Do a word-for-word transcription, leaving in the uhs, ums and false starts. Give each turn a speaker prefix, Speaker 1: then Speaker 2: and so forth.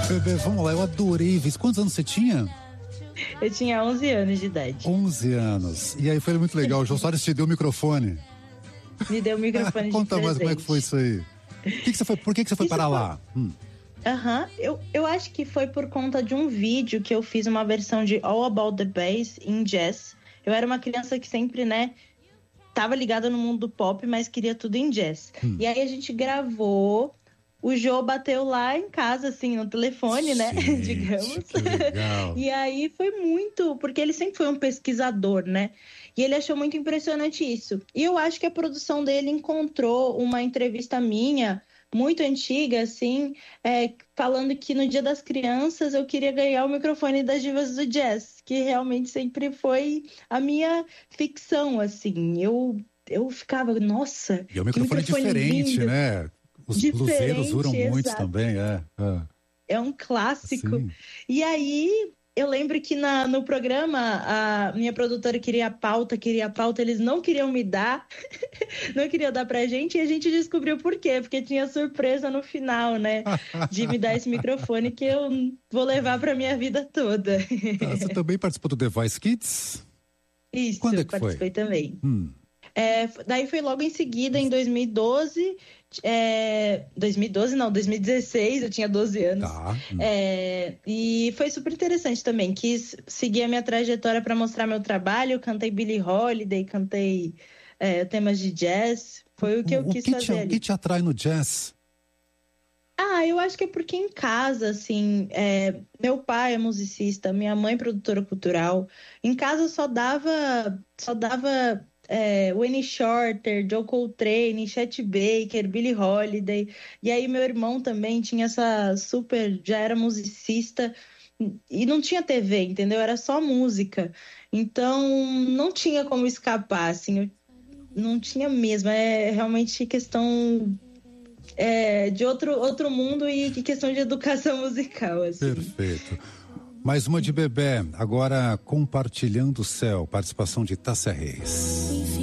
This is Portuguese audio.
Speaker 1: Bebê, vamos lá, eu adorei. Quantos anos você tinha?
Speaker 2: Eu tinha onze anos de idade.
Speaker 1: onze anos. E aí foi muito legal. O Jô Soares te deu o microfone.
Speaker 2: Me deu o microfone de
Speaker 1: Conta mais
Speaker 2: presente.
Speaker 1: como é que foi isso aí. Que que você foi, por que, que você foi
Speaker 2: Isso
Speaker 1: parar
Speaker 2: foi...
Speaker 1: lá? Hum.
Speaker 2: Aham, uhum. eu, eu acho que foi por conta de um vídeo que eu fiz uma versão de All About the Bass em jazz. Eu era uma criança que sempre, né, tava ligada no mundo do pop, mas queria tudo em jazz. Hum. E aí a gente gravou, o Jô bateu lá em casa, assim, no telefone, né,
Speaker 1: gente,
Speaker 2: digamos.
Speaker 1: Que legal.
Speaker 2: E aí foi muito, porque ele sempre foi um pesquisador, né, e ele achou muito impressionante isso. E eu acho que a produção dele encontrou uma entrevista minha, muito antiga, assim, é, falando que no Dia das Crianças eu queria ganhar o microfone das divas do jazz, que realmente sempre foi a minha ficção, assim. Eu, eu ficava, nossa,
Speaker 1: e é um microfone,
Speaker 2: microfone
Speaker 1: diferente,
Speaker 2: lindo.
Speaker 1: Né? Os bluseiros duram muito também, é. É,
Speaker 2: é um clássico.
Speaker 1: Sim.
Speaker 2: E aí... Eu lembro que na, no programa, a minha produtora queria a pauta, queria a pauta, eles não queriam me dar, não queriam dar pra gente, e a gente descobriu por quê, porque tinha surpresa no final, né, de me dar esse microfone que eu vou levar pra minha vida toda.
Speaker 1: Tá, você também participou do The Voice Kids?
Speaker 2: Isso,
Speaker 1: quando é que
Speaker 2: participei
Speaker 1: foi?
Speaker 2: também.
Speaker 1: Hum.
Speaker 2: É, daí foi logo em seguida, em dois mil e doze, é, dois mil e doze não, dois mil e dezesseis, eu tinha doze anos.
Speaker 1: Tá. Hum.
Speaker 2: É, e foi super interessante também, quis seguir a minha trajetória para mostrar meu trabalho, cantei Billie Holiday, cantei é, temas de jazz, foi o que eu
Speaker 1: o
Speaker 2: quis
Speaker 1: que
Speaker 2: fazer
Speaker 1: te,
Speaker 2: ali.
Speaker 1: O que te atrai no jazz?
Speaker 2: Ah, eu acho que é porque em casa, assim, é, meu pai é musicista, minha mãe é produtora cultural. Em casa só dava, só dava é, Wayne Shorter, Joe Coltrane, Chet Baker, Billie Holiday. E aí meu irmão também tinha essa super, já era musicista e não tinha T V, entendeu? Era só música. Então não tinha como escapar, assim, eu não tinha mesmo. É realmente questão É, de outro, outro mundo e que questão de educação musical, assim.
Speaker 1: Perfeito. Mais uma de Bebê, agora Compartilhando o Céu, participação de Tássia Reis.